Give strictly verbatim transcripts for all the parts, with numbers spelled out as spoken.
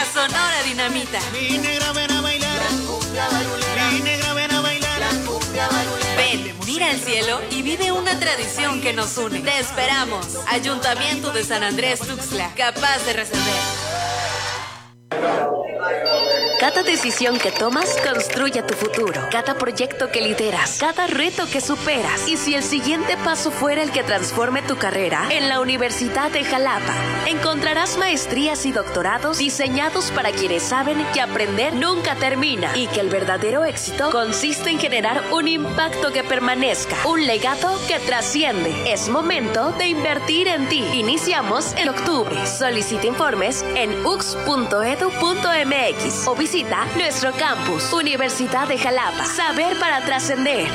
Sonora Dinamita. Mi negra, ven a bailar. Mi negra, ven a bailar. Ven, mira el cielo y vive una tradición que nos une. Te esperamos. Ayuntamiento de San Andrés Tuxtla, capaz de resolver. Cada decisión que tomas construye tu futuro. Cada proyecto que lideras, cada reto que superas. Y si el siguiente paso fuera el que transforme tu carrera, en la Universidad de Jalapa encontrarás maestrías y doctorados diseñados para quienes saben que aprender nunca termina y que el verdadero éxito consiste en generar un impacto que permanezca, un legado que trasciende. Es momento de invertir en ti. Iniciamos en octubre. Solicita informes en u x punto edu punto m x o visita nuestro campus, Universidad de Jalapa. Saber para trascender.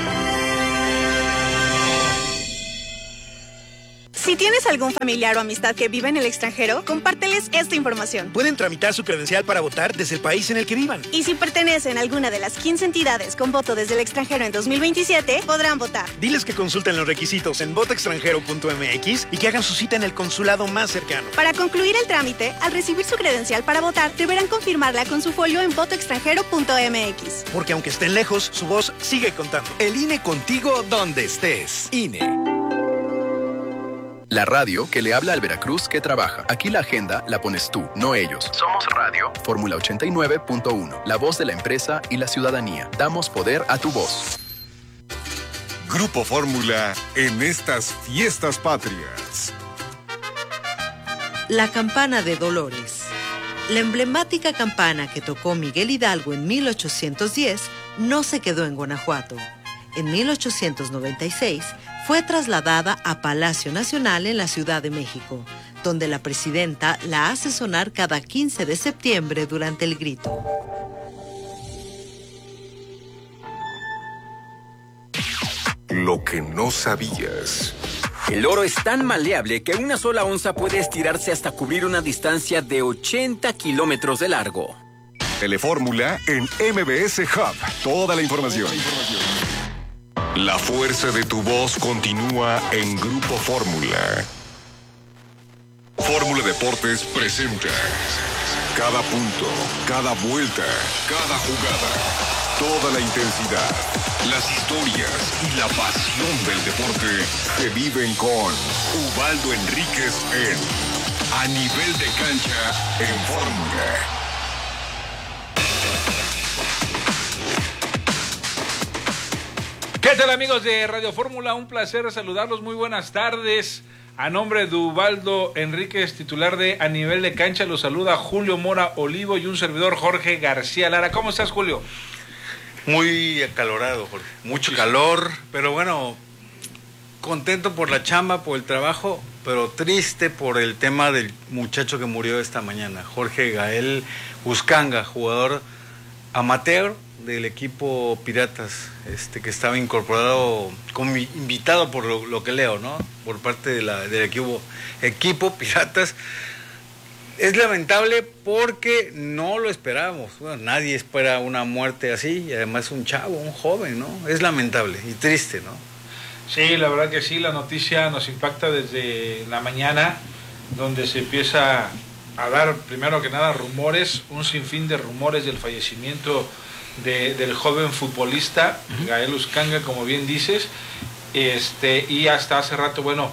Si tienes algún familiar o amistad que vive en el extranjero, compárteles esta información. Pueden tramitar su credencial para votar desde el país en el que vivan. Y si pertenecen a alguna de las quince entidades con voto desde el extranjero en dos mil veintisiete, podrán votar. Diles que consulten los requisitos en voto extranjero punto m x y que hagan su cita en el consulado más cercano. Para concluir el trámite, al recibir su credencial para votar, deberán confirmarla con su folio en voto extranjero punto m x. Porque aunque estén lejos, su voz sigue contando. El I N E contigo donde estés. I N E. La radio que le habla al Veracruz que trabaja. Aquí la agenda la pones tú, no ellos. Somos Radio Fórmula ochenta y nueve punto uno, la voz de la empresa y la ciudadanía. Damos poder a tu voz. Grupo Fórmula en estas fiestas patrias. La campana de Dolores. La emblemática campana que tocó Miguel Hidalgo en mil ochocientos diez no se quedó en Guanajuato. En mil ochocientos noventa y seis fue trasladada a Palacio Nacional en la Ciudad de México, donde la presidenta la hace sonar cada quince de septiembre durante el grito. Lo que no sabías. El oro es tan maleable que una sola onza puede estirarse hasta cubrir una distancia de ochenta kilómetros de largo. Telefórmula en M B S Hub. Toda la información. La fuerza de tu voz continúa en Grupo Fórmula. Fórmula Deportes presenta cada punto, cada vuelta, cada jugada, toda la intensidad, las historias y la pasión del deporte se viven con Ubaldo Enríquez en A Nivel de Cancha en Fórmula. ¿Qué tal, amigos de Radio Fórmula? Un placer saludarlos, muy buenas tardes. A nombre de Ubaldo Enríquez, titular de A Nivel de Cancha, los saluda Julio Mora Olivo y un servidor Jorge García Lara. ¿Cómo estás, Julio? Muy acalorado, Jorge. Mucho calor, pero bueno, contento por la chamba, por el trabajo, pero triste por el tema del muchacho que murió esta mañana, Jorge Gael Uscanga, jugador amateur del equipo Piratas, este que estaba incorporado como invitado por lo, lo que leo, ¿no? Por parte de la, del equipo, equipo Piratas. Es lamentable porque no lo esperábamos. Bueno, nadie espera una muerte así, y además un chavo, un joven, ¿no? Es lamentable y triste, ¿no? Sí, la verdad que sí, la noticia nos impacta desde la mañana, donde se empieza a dar, primero que nada, rumores, un sinfín de rumores del fallecimiento De, del joven futbolista uh-huh. Gael Uscanga, como bien dices, este y hasta hace rato, bueno,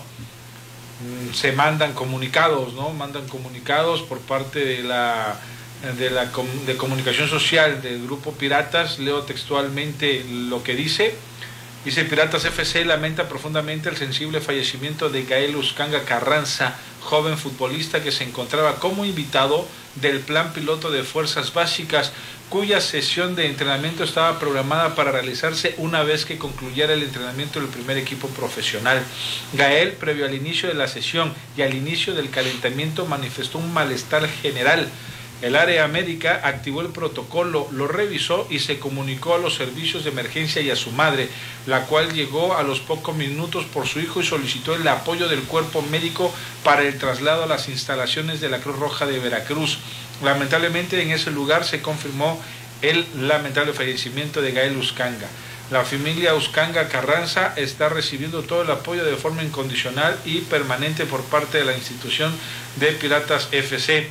se mandan comunicados, ¿no? Mandan comunicados por parte de la de la de comunicación social del grupo Piratas. Leo textualmente lo que dice. Dice: Piratas F C lamenta profundamente el sensible fallecimiento de Gael Uscanga Carranza, joven futbolista que se encontraba como invitado del plan piloto de Fuerzas Básicas, cuya sesión de entrenamiento estaba programada para realizarse una vez que concluyera el entrenamiento del primer equipo profesional. Gael, previo al inicio de la sesión y al inicio del calentamiento, manifestó un malestar general. El área médica activó el protocolo, lo revisó y se comunicó a los servicios de emergencia y a su madre, la cual llegó a los pocos minutos por su hijo y solicitó el apoyo del cuerpo médico para el traslado a las instalaciones de la Cruz Roja de Veracruz. Lamentablemente, en ese lugar se confirmó el lamentable fallecimiento de Gael Uscanga. La familia Uscanga Carranza está recibiendo todo el apoyo de forma incondicional y permanente por parte de la institución de Piratas F C.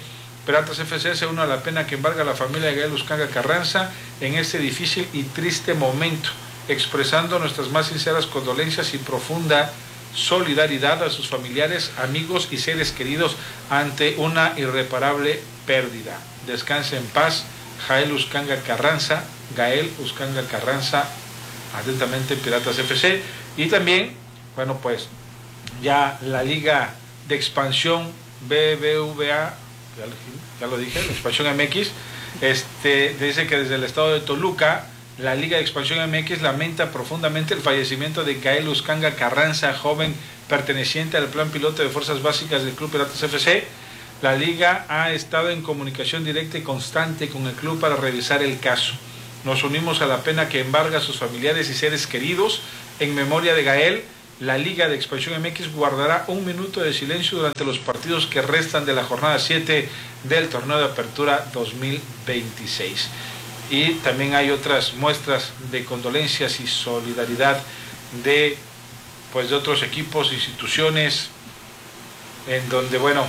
Piratas F C se une a la pena que embarga a la familia de Gael Uscanga Carranza en este difícil y triste momento, expresando nuestras más sinceras condolencias y profunda solidaridad a sus familiares, amigos y seres queridos ante una irreparable pérdida. Descanse en paz, Gael Uscanga Carranza, Gael Uscanga Carranza, atentamente Piratas F C. Y también, bueno, pues ya la Liga de Expansión B B V A, ya, ya lo dije, la Expansión M X, este, dice que desde el estado de Toluca, la Liga de Expansión M X lamenta profundamente el fallecimiento de Gael Uscanga Carranza, joven perteneciente al plan piloto de fuerzas básicas del Club Piratas F C. La Liga ha estado en comunicación directa y constante con el club para revisar el caso. Nos unimos a la pena que embarga a sus familiares y seres queridos. En memoria de Gael, la Liga de Expansión M X guardará un minuto de silencio durante los partidos que restan de la jornada siete del torneo de apertura dos mil veintiséis. Y también hay otras muestras de condolencias y solidaridad de, pues, de otros equipos, instituciones, en donde, bueno,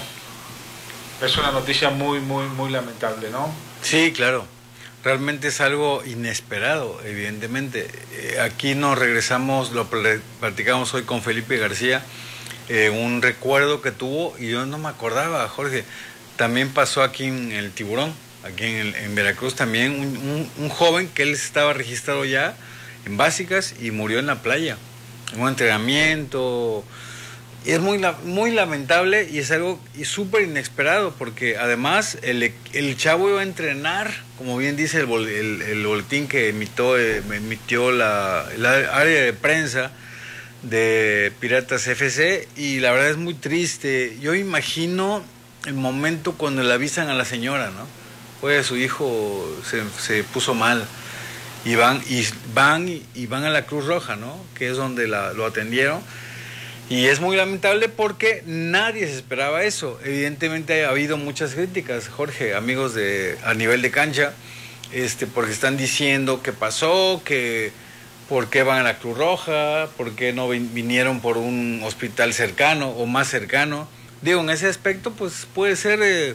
es una noticia muy, muy, muy lamentable, ¿no? Sí, claro. Realmente es algo inesperado, evidentemente. Eh, aquí nos regresamos, lo platicamos hoy con Felipe García, eh, un recuerdo que tuvo, y yo no me acordaba, Jorge. También pasó aquí en el Tiburón, aquí en, el, en Veracruz también, un, un, un joven que él estaba registrado ya en básicas y murió en la playa, en un entrenamiento. Y es muy, muy lamentable y es algo súper inesperado, porque además el, el chavo iba a entrenar, como bien dice el, el, el boletín que emitió, eh, emitió la, la área de prensa de Piratas F C, y la verdad es muy triste. Yo imagino el momento cuando le avisan a la señora, ¿no? Pues su hijo se, se puso mal, y van y van y van a la Cruz Roja, ¿no? Que es donde la, lo atendieron. Y es muy lamentable porque nadie se esperaba eso. Evidentemente ha habido muchas críticas, Jorge, amigos de a nivel de cancha, este, porque están diciendo qué pasó, que por qué van a la Cruz Roja, por qué no vinieron por un hospital cercano o más cercano. Digo, en ese aspecto, pues puede ser, eh,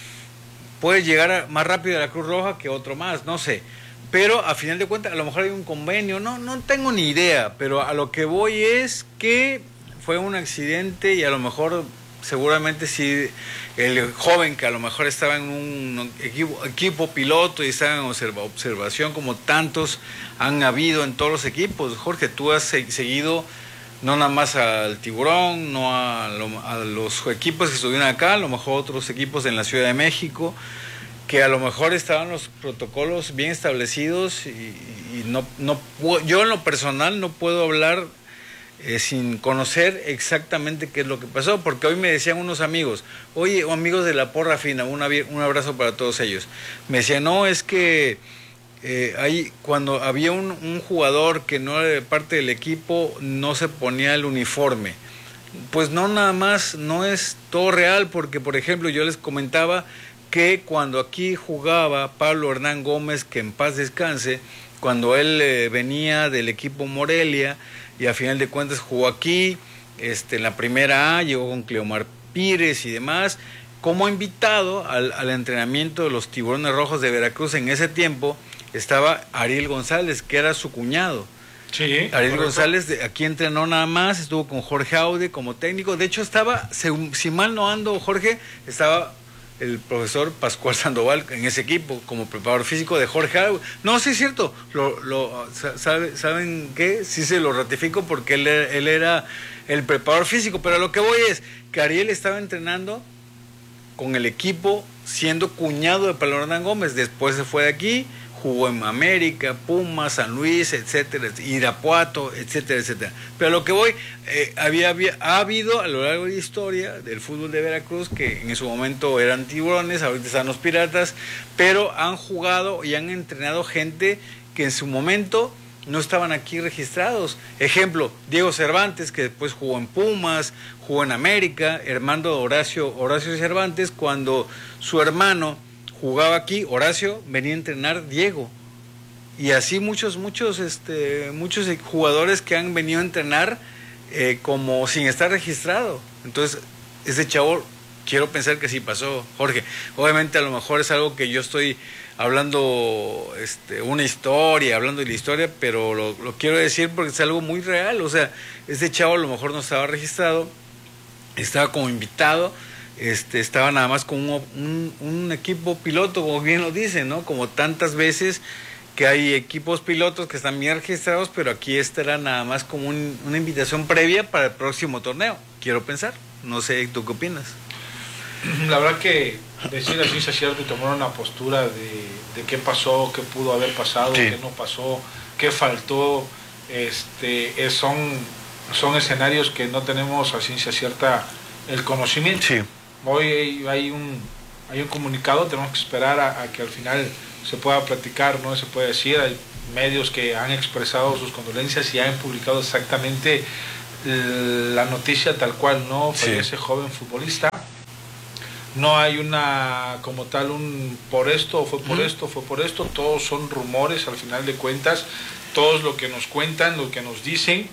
puede llegar a, más rápido a la Cruz Roja que otro más, no sé. Pero a final de cuentas, a lo mejor hay un convenio, no, no tengo ni idea, pero a lo que voy es que fue un accidente, y a lo mejor seguramente sí el joven que a lo mejor estaba en un equipo, equipo piloto y estaba en observa, observación, como tantos han habido en todos los equipos. Jorge, tú has seguido no nada más al Tiburón, no a, lo, a los equipos que estuvieron acá, a lo mejor otros equipos en la Ciudad de México, que a lo mejor estaban los protocolos bien establecidos, y, y no, no yo en lo personal no puedo hablar Eh, sin conocer exactamente qué es lo que pasó, porque hoy me decían unos amigos, oye, o amigos de la Porra Fina, un, un abrazo para todos ellos, me decían, no, es que eh, ahí, cuando había un, un jugador que no era de parte del equipo, no se ponía el uniforme. Pues no, nada más, no es todo real, porque por ejemplo yo les comentaba que cuando aquí jugaba Pablo Hernán Gómez, que en paz descanse, cuando él eh, venía del equipo Morelia, y a final de cuentas jugó aquí, este, en la primera A, llegó con Cleomar Pires y demás, como invitado al, al entrenamiento de los Tiburones Rojos de Veracruz. En ese tiempo estaba Ariel González, que era su cuñado. Sí, Ariel correcto. González de, aquí entrenó nada más, estuvo con Jorge Aude como técnico. De hecho estaba, si, si mal no ando, Jorge, estaba el profesor Pascual Sandoval en ese equipo como preparador físico de Jorge Aude. No, sí es cierto, lo, lo, sabe, ¿saben qué? Sí se lo ratifico, porque él, él era el preparador físico, pero lo que voy es que Ariel estaba entrenando con el equipo siendo cuñado de Pablo Hernán Gómez. Después se fue de aquí, jugó en América, Pumas, San Luis, etcétera, Irapuato, etcétera, etcétera. Pero a lo que voy, eh, había, había, ha habido a lo largo de la historia del fútbol de Veracruz, que en su momento eran Tiburones, ahorita están los Piratas, pero han jugado y han entrenado gente que en su momento no estaban aquí registrados. Ejemplo, Diego Cervantes, que después jugó en Pumas, jugó en América, Armando Horacio, Horacio Cervantes, cuando su hermano jugaba aquí, Horacio, venía a entrenar Diego. Y así muchos, muchos, este, muchos jugadores que han venido a entrenar eh, como sin estar registrado. Entonces, ese chavo quiero pensar que sí pasó, Jorge. Obviamente a lo mejor es algo que yo estoy hablando este, una historia, hablando de la historia, pero lo, lo quiero decir porque es algo muy real. O sea, este chavo a lo mejor no estaba registrado, estaba como invitado, este, estaba nada más con un, un, un equipo piloto, como bien lo dicen, ¿no? Como tantas veces que hay equipos pilotos que están bien registrados, pero aquí esta era nada más como un, una invitación previa para el próximo torneo, quiero pensar. No sé, ¿tú qué opinas? La verdad que decir así es cierto y tomar una postura de, de qué pasó, qué pudo haber pasado, sí. qué no pasó, qué faltó, este, es, son, son escenarios que no tenemos a ciencia cierta el conocimiento. Sí. Hoy hay, hay, un, hay un comunicado, tenemos que esperar a, a que al final se pueda platicar, no se puede decir, hay medios que han expresado sus condolencias y han publicado exactamente la noticia tal cual, no fallece sí. joven futbolista. No hay una, como tal, un por esto, fue por mm. esto, fue por esto, todos son rumores al final de cuentas, todos lo que nos cuentan, lo que nos dicen,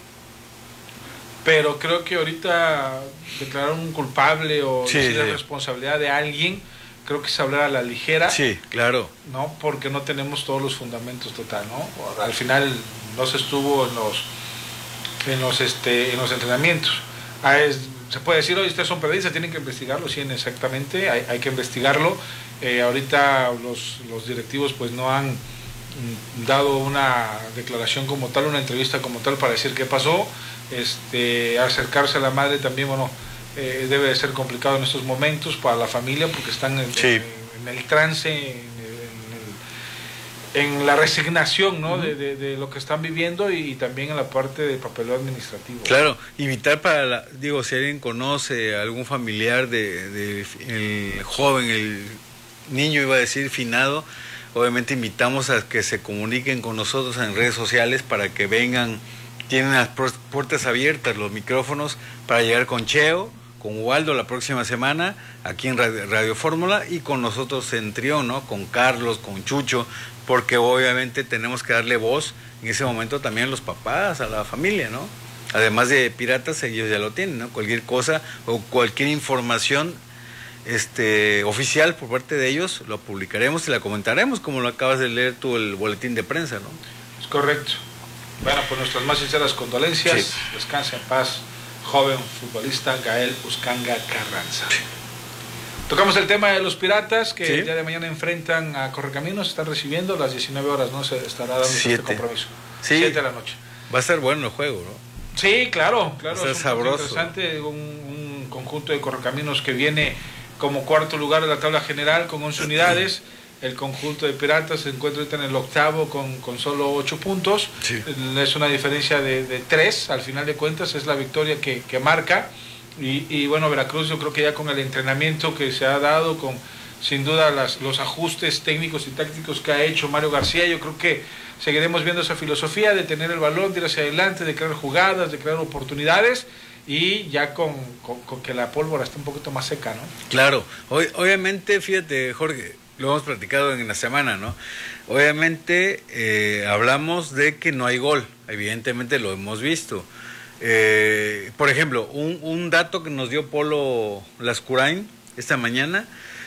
pero creo que ahorita declarar un culpable o sí, decir sí. la responsabilidad de alguien, creo que es hablar a la ligera. Sí, claro. ¿No? Porque no tenemos todos los fundamentos total, ¿no? Al final no se estuvo en los, en los, este, en los entrenamientos. Ah, es, se puede decir, hoy ustedes son periodistas, tienen que investigarlo, sí, exactamente, hay, hay que investigarlo. Eh, ahorita los, los directivos pues no han mm, dado una declaración como tal, una entrevista como tal para decir qué pasó. Este, acercarse a la madre también, bueno, eh, debe de ser complicado en estos momentos para la familia porque están en, sí. en, en el trance, en, en, el, en la resignación, ¿no? Uh-huh. de, de, de lo que están viviendo y, y también en la parte de papeleo administrativo. Claro, invitar para, la, digo, si alguien conoce a algún familiar de, de el joven, el niño iba a decir finado, obviamente invitamos a que se comuniquen con nosotros en redes sociales para que vengan. Tienen las puertas abiertas, los micrófonos, para llegar con Cheo, con Waldo la próxima semana, aquí en Radio, Radio Fórmula, y con nosotros en trío, ¿no? Con Carlos, con Chucho, porque obviamente tenemos que darle voz en ese momento también a los papás, a la familia, ¿no? Además de Piratas, ellos ya lo tienen, ¿no? Cualquier cosa o cualquier información este, oficial por parte de ellos, lo publicaremos y la comentaremos, como lo acabas de leer tú, el boletín de prensa, ¿no? Es correcto. Bueno, pues nuestras más sinceras condolencias. Sí. Descansa en paz, joven futbolista Gael Uscanga Carranza. Sí. Tocamos el tema de los Piratas, que sí. el día de mañana enfrentan a Correcaminos, están recibiendo a las diecinueve horas, ¿no? Se estará dando este compromiso. Sí. siete de la noche. Va a ser bueno el juego, ¿no? Sí, claro, claro. Va a ser sabroso. Interesante, un, un conjunto de Correcaminos que viene como cuarto lugar de la tabla general con once unidades. El conjunto de Piratas se encuentra ahorita en el octavo con, con solo ocho puntos. Sí. Es una diferencia de, de tres, al final de cuentas es la victoria que, que marca. Y, y bueno, Veracruz yo creo que ya con el entrenamiento que se ha dado, con sin duda las, los ajustes técnicos y tácticos que ha hecho Mario García, yo creo que seguiremos viendo esa filosofía de tener el balón, de ir hacia adelante, de crear jugadas, de crear oportunidades. Y ya con, con, con que la pólvora está un poquito más seca, ¿no? Claro, Hoy, obviamente, fíjate, Jorge, lo hemos platicado en la semana, ¿no? Obviamente eh, hablamos de que no hay gol, evidentemente lo hemos visto. Eh, por ejemplo, un, un dato que nos dio Polo Lascurain esta mañana,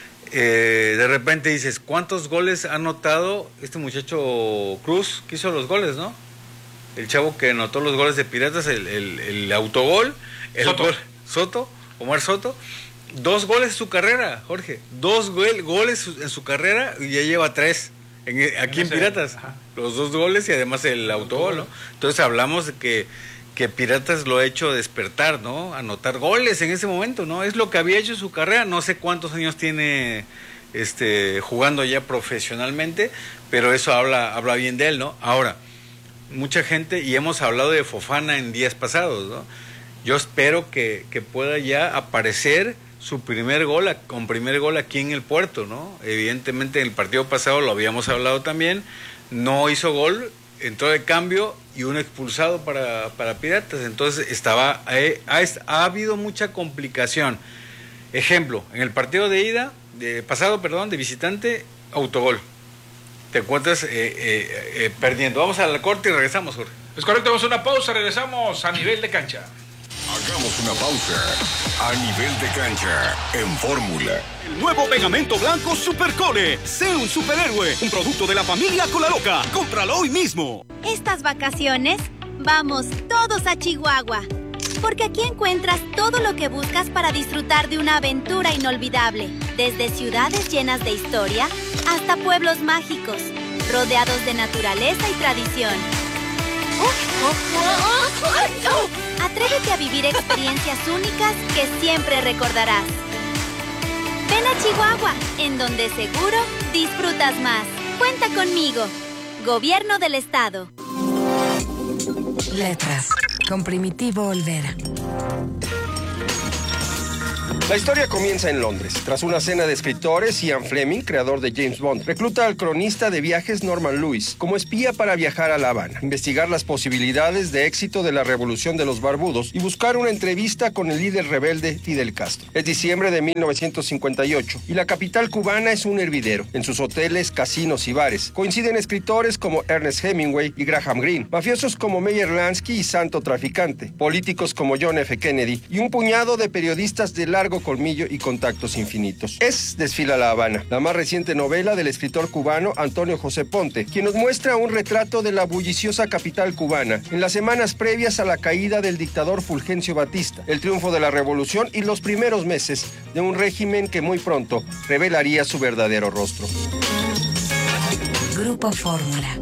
eh, de repente dices, ¿cuántos goles ha anotado este muchacho Cruz que hizo los goles, no? El chavo que anotó los goles de Piratas, el, el, el autogol, el Soto. Gol, Soto, Omar Soto. Dos goles en su carrera, Jorge. Dos gol, goles en su carrera y ya lleva tres en, aquí en, en Piratas. Ajá. Los dos goles y además el autogol, ¿no? Entonces hablamos de que, que Piratas lo ha hecho despertar, ¿no? Anotar goles en ese momento, ¿no? Es lo que había hecho en su carrera. No sé cuántos años tiene este, jugando ya profesionalmente, pero eso habla, habla bien de él, ¿no? Ahora, mucha gente, y hemos hablado de Fofana en días pasados, ¿no? Yo espero que, que pueda ya aparecer su primer gol, con primer gol aquí en el Puerto, ¿no? Evidentemente en el partido pasado lo habíamos hablado también, no hizo gol, entró de cambio y un expulsado para, para Piratas, entonces estaba, eh, ha, ha habido mucha complicación. Ejemplo, en el partido de ida, de pasado, perdón, de visitante, autogol. Te encuentras eh, eh, eh, perdiendo. Vamos al corte y regresamos, Jorge. Es correcto, vamos a una pausa, regresamos a nivel de cancha. A Hagamos una pausa. A nivel de cancha, en Fórmula. El nuevo pegamento blanco Supercole. Sé un superhéroe. Un producto de la familia Colaloca. Cómpralo hoy mismo. Estas vacaciones, vamos todos a Chihuahua. Porque aquí encuentras todo lo que buscas para disfrutar de una aventura inolvidable. Desde ciudades llenas de historia hasta pueblos mágicos, rodeados de naturaleza y tradición. Atrévete a vivir experiencias únicas que siempre recordarás. Ven a Chihuahua, en donde seguro disfrutas más. Cuenta conmigo. Gobierno del Estado. Letras, con Primitivo Olvera. La historia comienza en Londres. Tras una cena de escritores, Ian Fleming, creador de James Bond, recluta al cronista de viajes Norman Lewis como espía para viajar a La Habana, investigar las posibilidades de éxito de la revolución de los barbudos y buscar una entrevista con el líder rebelde Fidel Castro. Es diciembre de mil novecientos cincuenta y ocho y la capital cubana es un hervidero. En sus hoteles, casinos y bares coinciden escritores como Ernest Hemingway y Graham Greene, mafiosos como Meyer Lansky y Santo Traficante, políticos como John F. Kennedy y un puñado de periodistas de largo colmillo y contactos infinitos. Es Desfila La Habana, la más reciente novela del escritor cubano Antonio José Ponte, quien nos muestra un retrato de la bulliciosa capital cubana en las semanas previas a la caída del dictador Fulgencio Batista, el triunfo de la revolución y los primeros meses de un régimen que muy pronto revelaría su verdadero rostro. Grupo Fórmula.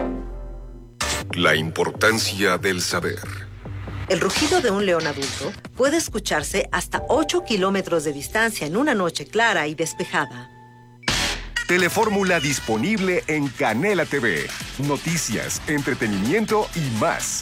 La importancia del saber. El rugido de un león adulto puede escucharse hasta ocho kilómetros de distancia en una noche clara y despejada. Telefórmula disponible en Canela T V. Noticias, entretenimiento y más.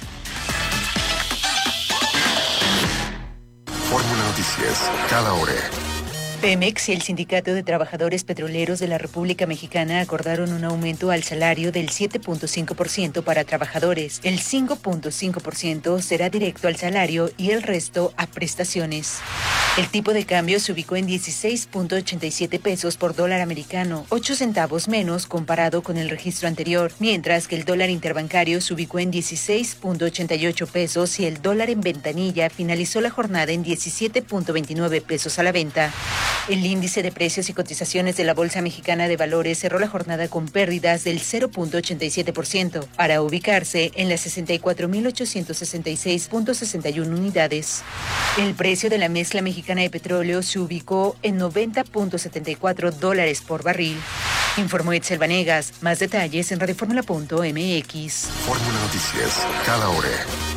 Fórmula Noticias, cada hora. Pemex y el Sindicato de Trabajadores Petroleros de la República Mexicana acordaron un aumento al salario del siete punto cinco por ciento para trabajadores. El cinco punto cinco por ciento será directo al salario y el resto a prestaciones. El tipo de cambio se ubicó en dieciséis punto ochenta y siete pesos por dólar americano, ocho centavos menos comparado con el registro anterior, mientras que el dólar interbancario se ubicó en dieciséis punto ochenta y ocho pesos y el dólar en ventanilla finalizó la jornada en diecisiete punto veintinueve pesos a la venta. El índice de precios y cotizaciones de la Bolsa Mexicana de Valores cerró la jornada con pérdidas del cero punto ochenta y siete por ciento, para ubicarse en las sesenta y cuatro mil ochocientos sesenta y seis punto sesenta y uno unidades. El precio de la mezcla mexicana de petróleo se ubicó en noventa punto setenta y cuatro dólares por barril. Informó Etzel Vanegas. Más detalles en radioformula punto m x. Fórmula Noticias, cada hora.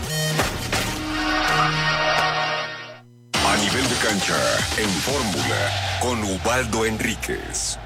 A nivel de cancha, en Fórmula, con Ubaldo Enríquez.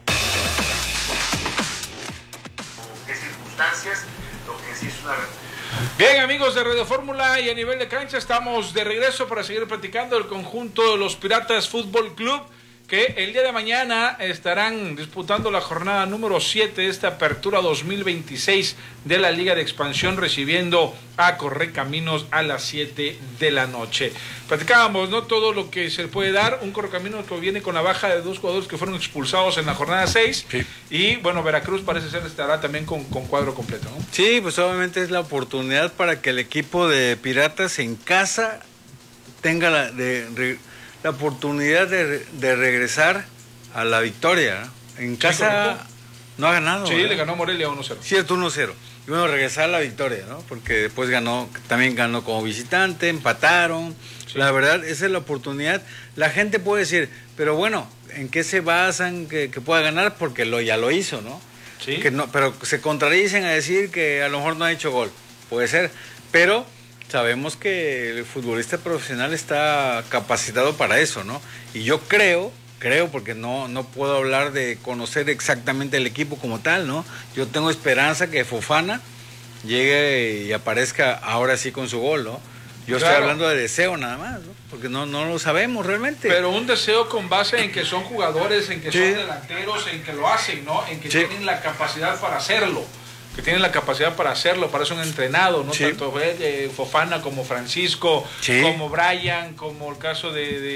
¿Qué circunstancias? Lo que sí es una verdad. Bien, amigos de Radio Fórmula y a nivel de cancha, estamos de regreso para seguir platicando del conjunto de los Piratas Fútbol Club, que el día de mañana estarán disputando la jornada número siete de esta apertura dos mil veintiséis de la Liga de Expansión, recibiendo a Correcaminos a las siete de la noche. Platicábamos, ¿no?, todo lo que se puede dar, un Correcaminos que viene con la baja de dos jugadores que fueron expulsados en la jornada seis, sí. Y bueno, Veracruz parece ser estará también con, con cuadro completo, ¿no? Sí, pues obviamente es la oportunidad para que el equipo de Piratas en casa tenga la de, de la oportunidad de, de regresar a la victoria. En casa sí, no ha ganado. Sí, ¿verdad? Le ganó Morelia uno cero. Cierto, uno cero. Y bueno, regresar a la victoria, ¿no? Porque después ganó, también ganó como visitante, empataron. Sí. La verdad, esa es la oportunidad. La gente puede decir, pero bueno, ¿en qué se basan que, que pueda ganar? Porque lo, ya lo hizo, ¿no? Sí. Que no, pero se contradicen a decir que a lo mejor no ha hecho gol. Puede ser, pero sabemos que el futbolista profesional está capacitado para eso, ¿no? Y yo creo, creo, porque no, no puedo hablar de conocer exactamente el equipo como tal, ¿no? Yo tengo esperanza que Fofana llegue y aparezca ahora sí con su gol, ¿no? Yo claro. Estoy hablando de deseo nada más, ¿no? Porque no, no lo sabemos realmente. Pero un deseo con base en que son jugadores, en que sí. son delanteros, en que lo hacen, ¿no? En que sí. tienen la capacidad para hacerlo. Que tienen la capacidad para hacerlo, para eso un entrenado, ¿no? Sí. Tanto eh, Fofana como Francisco, sí. como Brian, como el caso de, de,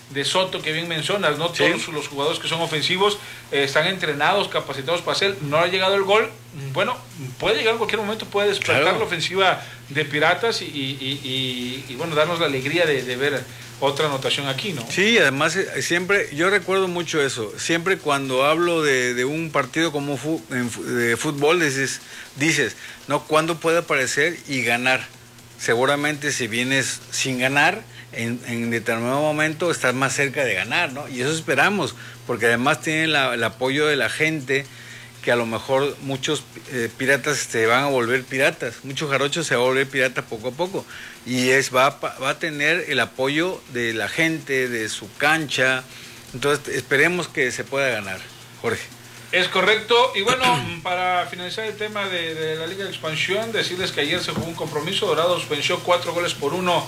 de Soto que bien mencionas, ¿no? Sí. Todos los jugadores que son ofensivos eh, están entrenados, capacitados para hacer. No ha llegado el gol, bueno, puede llegar en cualquier momento, puede despertar Claro. la ofensiva de Piratas y, y, y, y, y, bueno, darnos la alegría de, de ver otra anotación aquí, ¿no? Sí, además eh, siempre, yo recuerdo mucho eso, siempre cuando hablo de, de un partido como fu, en, de fútbol, dices, dices, ¿no? ¿Cuándo puede aparecer y ganar? Seguramente si vienes sin ganar, en, en determinado momento estás más cerca de ganar, ¿no? Y eso esperamos, porque además tienen la, el apoyo de la gente, que a lo mejor muchos eh, piratas se van a volver piratas, muchos jarochos se van a volver piratas poco a poco, y es va, va a tener el apoyo de la gente, de su cancha, entonces esperemos que se pueda ganar, Jorge. Es correcto, y bueno, para finalizar el tema de, de la Liga de Expansión, decirles que ayer se jugó un compromiso. Dorados venció cuatro goles por uno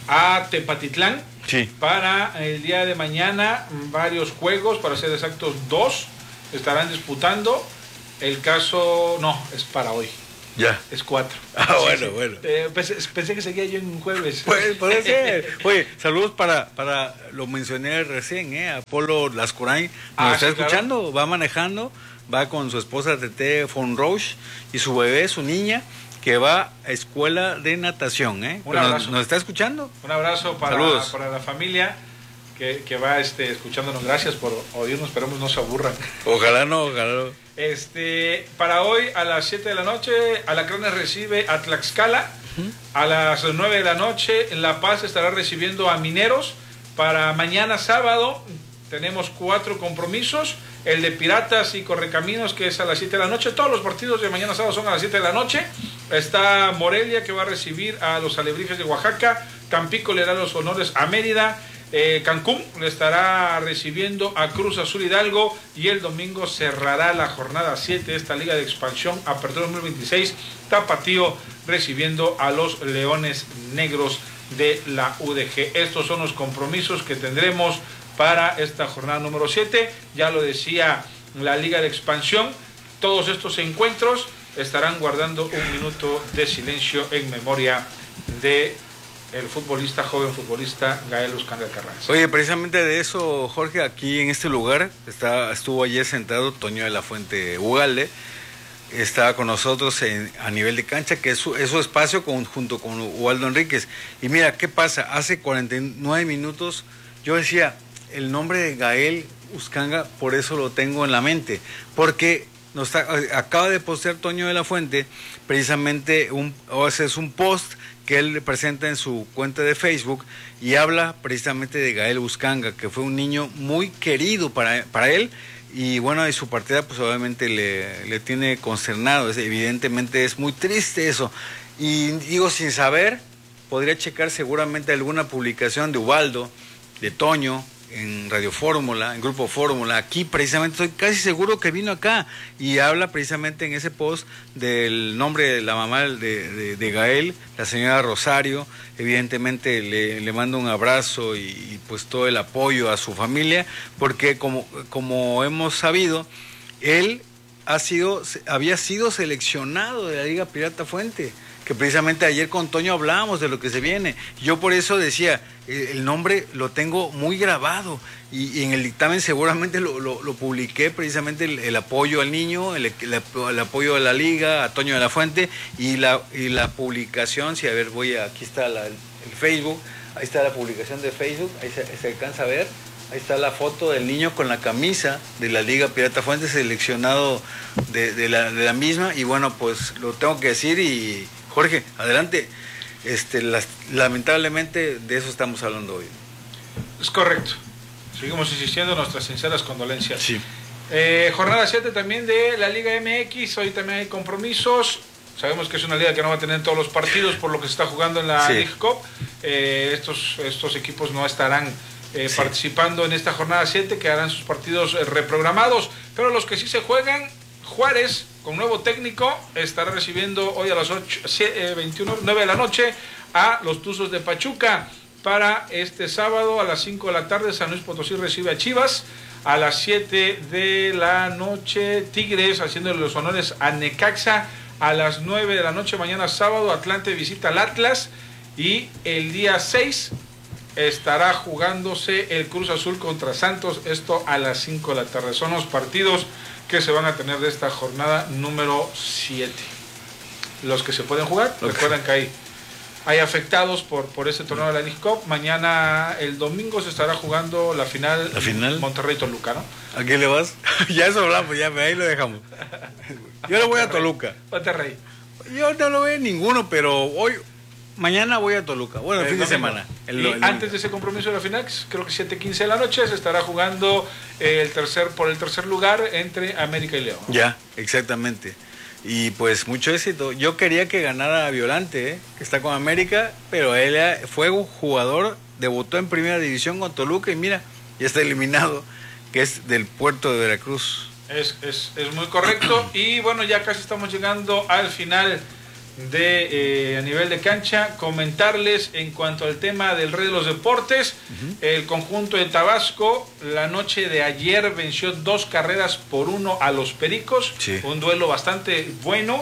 a Tepatitlán. Sí. Para el día de mañana, varios juegos, para ser exactos dos, estarán disputando. El caso, no, es para hoy. Ya. Es cuatro. Ah, Sí, bueno, sí. bueno. Eh, pensé, pensé que seguía yo en un jueves. Pues, puede ser. Oye, saludos para, para, lo mencioné recién, ¿eh? Apolo Lascurain, nos Ah, está sí, claro. escuchando, va manejando, va con su esposa Tete Fonroche y su bebé, su niña, que va a escuela de natación, ¿eh? Un Nos, abrazo. nos está escuchando. Un abrazo para, Saludos. para la familia que, que va este, escuchándonos. Gracias por oírnos, esperemos no se aburran. Ojalá no, ojalá no. Este, para hoy a las siete de la noche, Alacranes recibe a Tlaxcala. Uh-huh. A las nueve de la noche, en La Paz estará recibiendo a Mineros. Para mañana sábado tenemos cuatro compromisos. El de Piratas y Correcaminos, que es a las siete de la noche. Todos los partidos de mañana sábado son a las siete de la noche. Está Morelia, que va a recibir a los Alebrijes de Oaxaca. Tampico le da los honores a Mérida. Eh, Cancún le estará recibiendo a Cruz Azul Hidalgo, y el domingo cerrará la jornada siete de esta Liga de Expansión Apertura dos mil veintiséis, Tapatío recibiendo a los Leones Negros de la U D G. Estos son los compromisos que tendremos para esta jornada número siete. Ya lo decía la Liga de Expansión, todos estos encuentros estarán guardando un minuto de silencio en memoria de el futbolista, joven futbolista Gael Uscanga Carranza. Oye, precisamente de eso, Jorge, aquí en este lugar está, estuvo ayer sentado Toño de la Fuente Ugalde, estaba con nosotros en, a nivel de cancha, que es su, es su espacio con, junto con Ubaldo Enríquez. Y mira, ¿qué pasa? Hace cuarenta y nueve minutos yo decía, el nombre de Gael Uscanga, por eso lo tengo en la mente, porque nos está, acaba de postear Toño de la Fuente precisamente un, o sea, es un post que él presenta en su cuenta de Facebook y habla precisamente de Gael Uscanga, que fue un niño muy querido para, para él, y bueno, y su partida pues obviamente le, le tiene consternado, es, evidentemente es muy triste eso, y digo, sin saber, podría checar seguramente alguna publicación de Ubaldo, de Toño, en Radio Fórmula, en Grupo Fórmula, aquí precisamente, estoy casi seguro que vino acá y habla precisamente en ese post del nombre de la mamá de, de, de Gael, la señora Rosario. Evidentemente le, le mando un abrazo y, y pues todo el apoyo a su familia, porque como, como hemos sabido, él ha sido, había sido seleccionado de la Liga Pirata Fuente, que precisamente ayer con Toño hablábamos de lo que se viene. Yo por eso decía, el nombre lo tengo muy grabado, y, y en el dictamen seguramente lo, lo, lo publiqué, precisamente el, el apoyo al niño, el, el, el apoyo a la liga, a Toño de la Fuente, y la, y la publicación, si a ver, voy a, aquí está la, el Facebook, ahí está la publicación de Facebook, ahí se, se alcanza a ver, ahí está la foto del niño con la camisa de la Liga Pirata Fuente, seleccionado de, de, la, de la misma, y bueno, pues lo tengo que decir, y Jorge, adelante. Este, las, lamentablemente de eso estamos hablando hoy. Es correcto. Seguimos insistiendo, nuestras sinceras condolencias. Sí. Eh, jornada siete también de la Liga M X. Hoy también hay compromisos. Sabemos que es una liga que no va a tener todos los partidos por lo que se está jugando en la sí. League Cup. Eh, estos, estos equipos no estarán eh, sí. participando en esta jornada siete, que harán sus partidos eh, reprogramados. Pero los que sí se juegan, Juárez, con nuevo técnico, estará recibiendo hoy a las ocho, veintiuno, nueve de la noche a los Tuzos de Pachuca. Para este sábado a las cinco de la tarde, San Luis Potosí recibe a Chivas. A las siete de la noche, Tigres haciéndole los honores a Necaxa. A las nueve de la noche, mañana sábado, Atlante visita al Atlas. Y el día seis, estará jugándose el Cruz Azul contra Santos, esto a las cinco de la tarde. Son los partidos que se van a tener de esta jornada número siete. Los que se pueden jugar, okay. Recuerden que hay, hay afectados por, por este torneo de la League Cup. Mañana, el domingo, se estará jugando la final, ¿La final? Monterrey-Toluca, ¿no? ¿A quién le vas? Ya eso hablamos, ya ahí lo dejamos. Yo le voy a Toluca. Monterrey. Yo no lo veo ninguno, pero hoy, mañana voy a Toluca. Bueno, el fin de semana. El, y el antes de ese compromiso de la final, creo que siete quince de la noche, se estará jugando el tercer por el tercer lugar entre América y León. Ya, exactamente. Y pues mucho éxito. Yo quería que ganara Violante, ¿eh? Que está con América, pero él fue un jugador, debutó en primera división con Toluca y mira, ya está eliminado, que es del puerto de Veracruz. Es, es, es muy correcto. Y bueno, ya casi estamos llegando al final de eh, a nivel de cancha. Comentarles en cuanto al tema del Rey de los Deportes, uh-huh. El conjunto de Tabasco la noche de ayer venció dos carreras por uno a los Pericos, sí. Un duelo bastante bueno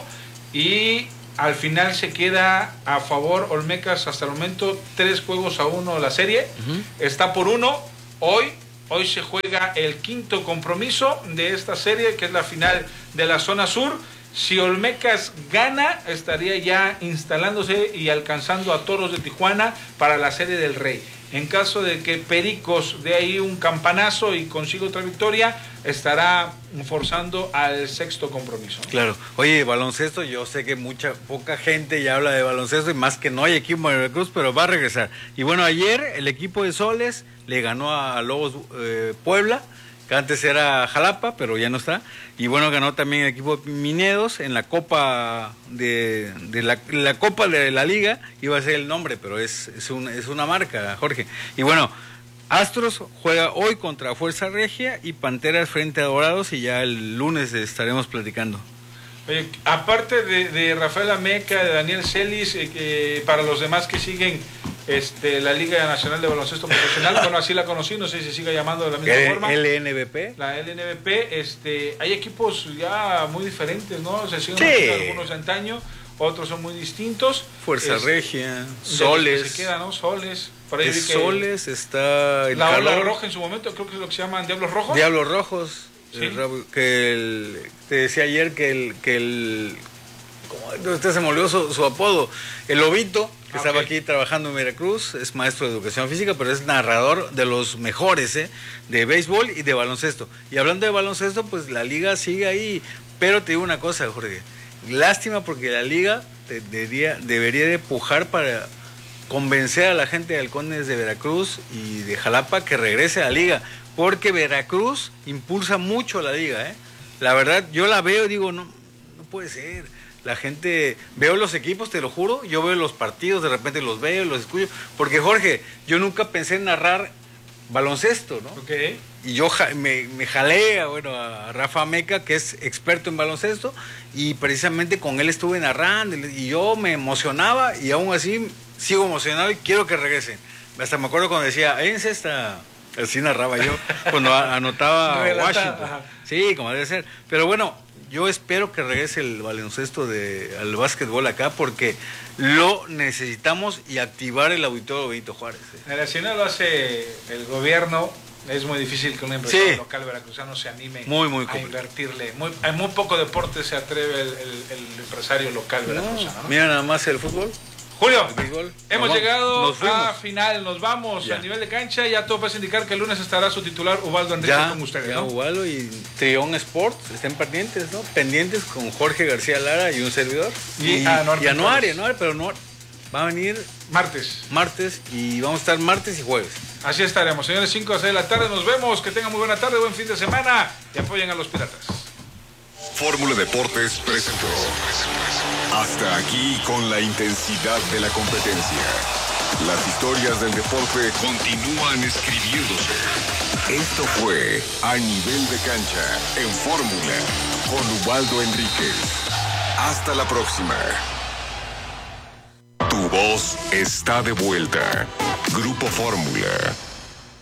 y al final se queda a favor Olmecas hasta el momento, tres juegos a uno la serie, uh-huh. Está por uno hoy. Hoy se juega el quinto compromiso de esta serie, que es la final de la zona sur. Si Olmecas gana, estaría ya instalándose y alcanzando a Toros de Tijuana para la Serie del Rey. En caso de que Pericos dé ahí un campanazo y consiga otra victoria, estará forzando al sexto compromiso. Claro. Oye, baloncesto, yo sé que mucha, poca gente ya habla de baloncesto y más que no hay equipo en Veracruz, pero va a regresar. Y bueno, ayer el equipo de Soles le ganó a Lobos eh, Puebla, que antes era Jalapa, pero ya no está. Y bueno, ganó también el equipo de Minedos en la Copa de, de la, la Copa de la Liga, iba a ser el nombre, pero es, es, un, es una marca, Jorge. Y bueno, Astros juega hoy contra Fuerza Regia y Panteras frente a Dorados y ya el lunes estaremos platicando. Oye, aparte de, de Rafael Ameca, de Daniel Celis, eh, eh, para los demás que siguen este, la Liga Nacional de Baloncesto Profesional, bueno, así la conocí, no sé si se siga llamando de la misma el, forma. L N B P. La L N B P, este, hay equipos ya muy diferentes, ¿no? Se siguen sí. Algunos de antaño, otros son muy distintos. Fuerza es, Regia, Soles. Se quedan, ¿no? Soles. Por ahí es vi que Soles, está el la calor. Ola Roja en su momento, creo que es lo que se llaman Diablos Rojos. Diablos Rojos. ¿Sí? El, que el, te decía ayer que el, que el como usted se me olvidó su, su apodo, el Lobito, que okay. Estaba aquí trabajando en Veracruz, es maestro de educación física, pero es narrador de los mejores, ¿eh? De béisbol y de baloncesto. Y hablando de baloncesto, pues la liga sigue ahí, pero te digo una cosa, Jorge, lástima porque la liga te, debería, debería de pujar para convencer a la gente de Halcones de Veracruz y de Jalapa que regrese a la liga, porque Veracruz impulsa mucho a la liga, ¿eh? La verdad, yo la veo y digo, no, no puede ser. La gente, veo los equipos, te lo juro, yo veo los partidos, de repente los veo, los escucho, porque Jorge, yo nunca pensé en narrar baloncesto, ¿no? Okay. Y yo me, me jalé a, bueno, a Rafa Meca, que es experto en baloncesto, y precisamente con él estuve narrando, y yo me emocionaba, y aún así sigo emocionado y quiero que regresen. Hasta me acuerdo cuando decía, en esta... Así narraba yo, cuando anotaba Washington. Sí, como debe ser. Pero bueno, yo espero que regrese el baloncesto de, al básquetbol acá, porque lo necesitamos y activar el auditorio Benito Juárez. ¿eh? Si no lo hace el gobierno, es muy difícil que un empresario sí. local veracruzano se anime muy, muy a invertirle. Muy, hay muy poco deporte se atreve el, el, el empresario local veracruzano. ¿no? Mira nada más el fútbol. Julio, hemos nos llegado nos a final, nos vamos ya. A nivel de cancha, ya todo parece indicar que el lunes estará su titular Ubaldo Enrique ya, con ustedes, ya, ¿no? Ubaldo y Trión Sports, estén pendientes, ¿no? Pendientes con Jorge García Lara y un servidor. Y, y, a y Anuari, Anuari, pero no va a venir martes. Martes y vamos a estar martes y jueves. Así estaremos, señores, cinco a seis de la tarde, nos vemos, que tengan muy buena tarde, buen fin de semana y apoyen a los Piratas. Fórmula Deportes presentó. Hasta aquí con la intensidad de la competencia. Las historias del deporte continúan escribiéndose. Esto fue A Nivel de Cancha en Fórmula con Ubaldo Enríquez. Hasta la próxima. Tu voz está de vuelta. Grupo Fórmula.